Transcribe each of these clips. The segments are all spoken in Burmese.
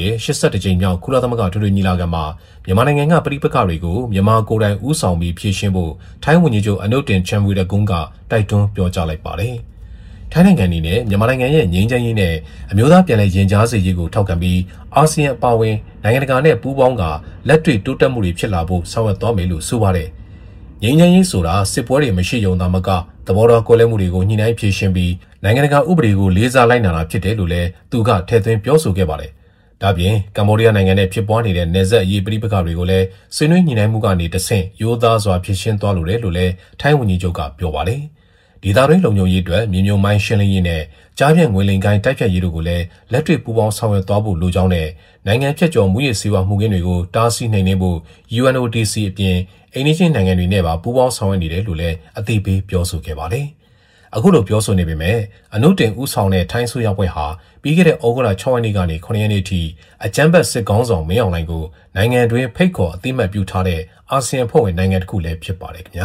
တဲ့82ကြိမ်မြောက်ကုလသမဂ္ဂထွေထွေညီလာခံမှာမြန်မာနိုင်ငံကပြည်ပခါတွေကိုမြန်မာကိုယ်တိုင်ဦးဆောင်ပြီးဖြည့်ရှင်းဖို့ထိုင်းဝန်ကြီးချုပ်အနုတ်တင်ချန်ဝီရကုန်းကတိုက်တွန်းပြောကြားလိုက်ပါတယ်။ထိုင်းနိုင်ငံအနေနဲ့မြန်မာနိုင်ငံရဲ့ငြိမ်းချမ်းရေးနဲ့အမျိုးသားပြည်လဲရင်ကြားစေရေးကိုထောက်ခံပြီးအာဆီယံအပါအဝင်နိုင်ငံတကာနဲ့ပူးပေါင်းကလက်တွေ့တိုးတက်မှုတွေဖြစ်လာဖို့ဆောင်ရွက်သွားမယ်လို့ဆိုပါတယ်။ငြိမ်းချမ်းရေးဆိုတာစစ်ပွဲတွေမရှိုံသာမကသဘောထားကွဲလွဲမှုတွေကိုညှိနှိုင်းဖြေရှင်းပြီးနိုင်ငံတကာဥပဒေကိုလေးစားလိုက်နာတာဖြစ်တယ်လို့လည်းသူကထည့်သွင်းပြောဆိုခဲ့ပါတယ်။ဒါပြင်ကမ္ဘောဒီးယားနိုင်ငံနဲ့ဖြစ်ပွားနေတဲ့နယ်စပ်အရေးပဋိပက္ခတွေကိုလည်းဆွေးနွေးညှိနှိုင်းမှုကနေတဆင့်ရိုးသားစွာဖြေရှင်းသွားလိုတယ်လို့လည်းထိုင်းဝန်ကြီးချုပ်ကပြောပါတယ်။ဒေသတွင်းလုံခြုံရေးအတွက်မြေမြုံမိုင်းရှင်းလင်းရေးနဲ့ကြားဖြတ်ငွေလိမ်ကိုင်းတိုက်ဖြတ်ရေးတို့ကိုလည်းလက်တွေ့ပူးပေါင်းဆောင်ရွက်သွားဖို့လိုကြောင်းနဲ့နိုင်ငံဖြတ်ကျော်မှုရေးစေဝါမှုကင်းတွေကိုတားဆီးနှိမ်နင်းဖို့ UNODC အပြင်အိန္ဒိယနိုင်ငံတွေနဲ့ပါပူးပေါင်းဆောင်ရွက်နေတယ်လို့လည်းအသိပေးပြောဆိုခဲ့ပါတယ်။အခုလိုပြောဆိုနေပေမဲ့အနုတင်ဦးဆောင်တဲ့ထိုင်းဆိုရပွဲဟာပြီးခဲ့တဲ့ဩဂုတ်လ6ရက်နေ့ကနေ9ရက်နေ့ထိအကြမ်းဖက်စစ်ကောင်ဆောင်မင်းအောင်လှိုင်ကိုနိုင်ငံတွင်းဖိတ်ခေါ်အသိမှတ်ပြုထားတဲ့အာဆီယံဖွဲ့ဝင်နိုင်ငံတစ်ခုလည်းဖြစ်ပါတယ်ခင်ဗျာ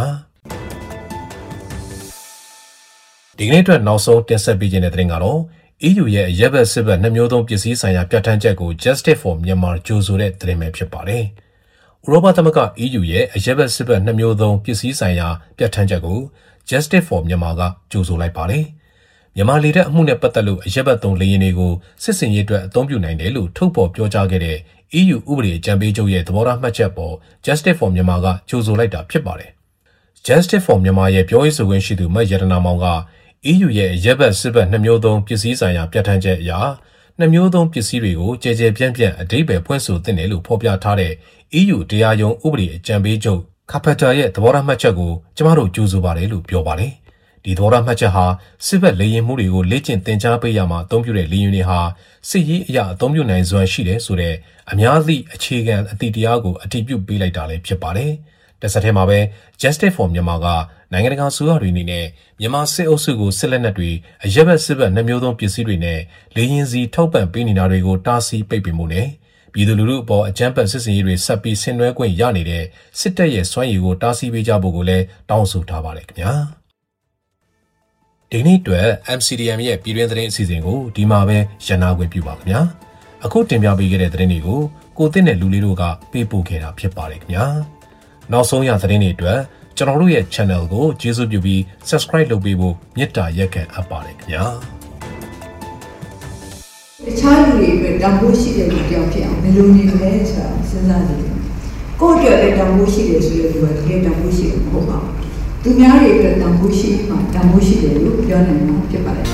ဒီကနေ့အတွက်နောက်ဆုံးတင်ဆက်ပေးခြင်းတဲ့တင်ကတော့ EU ရဲ့ရပ်ဘက်စစ်ဘက်နှမျိုးသုံးပစ္စည်းဆိုင်ရာပြဋ္ဌာန်းချက်ကို Justice for Myanmar ကြိုဆိုတဲ့တင်ပဲဖြစ်ပါတယ်ဥရောပသမဂ္ဂ EU ရဲ့ရပ်ဘက်စစ်ဘက်နှမျိုးသုံးပစ္စည်းဆိုင်ရာပြဋ္ဌာန်းချက်ကိုJustice for Myanmar ကကြိုဆိုလိုက်ပါတယ်။မြန်မာလေတပ်အမှုနဲ့ပတ်သက်လို့အရက်ဘတ်သုံးလေယာဉ်တွေကိုစစ်စင်ရေးအတွက်အသုံးပြုနိုင်တယ်လို့ထုတ်ဖော်ပြောကြားခဲ့တဲ့ EU ဥပဒေအကြံပေးချုပ်ရဲ့သဘောထားမှတ်ချက်ပေါ် Justice for Myanmar ကကြိုဆိုလိုက်တာဖြစ်ပါတယ်။ Justice for Myanmar ရဲ့ပြောရေးဆိုခွင့်ရှိသူမတ်ရတနာမောင်က EU ရဲ့အရက်ဘတ်စစ်ဘက်နှမျိုးသုံးပစ္စည်းဆိုင်ရာပြဋ္ဌာန်းချက်အရနှမျိုးသုံးပစ္စည်းတွေကိုကြဲကြဲပြန့်ပြန့်အဓိပ္ပာယ်ဖွင့်ဆိုသင့်တယ်လို့ဖော်ပြထားတဲ့ EU တရားရုံးဥပဒေအကြံပေးချုပ်ကာပတာရဲ့သဘောထားမှတ်ချက်ကိုကျမတို့ကြိုဆိုပါတယ်လို့ပြောပါတယ်။ဒီသဘောထားမှတ်ချက်ဟာစစ်ဘက်လေယာဉ်မှုတွေကိုလေ့ကျင့်သင်ကြားပေးရမှာအသုံးပြုတဲ့လေယာဉ်တွေဟာစစ်ရေးအရာအသုံးပြုနိုင်စွမ်းရှိတယ်ဆိုတဲ့အများသည့်အခြေခံအသည့်တရားကိုအတည်ပြုပေးလိုက်တာလည်းဖြစ်ပါတယ်။တစ်ဆက်တည်းမှာပဲ Justice for Myanmar ကနိုင်ငံတကာဆိုရတွေအနေနဲ့မြန်မာစစ်အုပ်စုကိုစစ်လက်နက်တွေအရက်ဘက်စစ်ဘက်နှမျိုးသုံးပစ္စည်းတွေနဲ့လေယာဉ်စီထောက်ပံ့ပေးနေတာတွေကိုတားဆီးပိတ်ပင်မှုနဲ့ပြည်သူလူထုအပေါ်အကြမ်းဖက်စစ်စင်ရေးတွေဆက်ပြီးဆင်နွှဲခွင့်ရနေတဲ့စစ်တပ်ရဲ့စွမ်းရည်ကိုတားဆီးပေးကြဖို့ကိုလည်းတောင်းဆိုထားပါတယ်ခင်ဗျာဒီနေ့အတွက် MCDM ရဲ့ပြည်တွင်းသတင်းအစီအစဉ်ကိုဒီမှာပဲရန်နာခွင့်ပြုပါခင်ဗျာအခုတင်ပြပေးခဲ့တဲ့သတင်းတွေကိုကိုသစ်နဲ့လူလေးတို့ကပေးပို့ခဲ့တာဖြစ်ပါတယ်ခင်ဗျာနောက်ဆုံးရသတင်းတွေအတွက်ကျွန်တော်တို့ရဲ့ channel ကိုကျေးဇူးပြုပြီး subscribe လုပ်ပေးဖို့မေတ္တာရက်ခံအပ်ပါတယ်ခင်ဗျာတခြားလူတွေအတွက်တောင်းဖို့ရှိတဲ့လူတယောက်ဖြစ်အောင်ဘယ်လိုနေမလဲဆိုတာစဉ်းစားကြည့်တယ်။ကိုယ့်အတွက်လည်းတောင်းဖို့ရှိတယ်ဆိုတဲ့လူကတကယ်တောင်းဖို့ရှိတယ်မဟုတ်ပါဘူး။သူများတွေအတွက်တောင်းဖို့ရှိမှတောင်းဖို့ရှိတယ်လို့ပြောနိုင်မှာဖြစ်ပါတယ်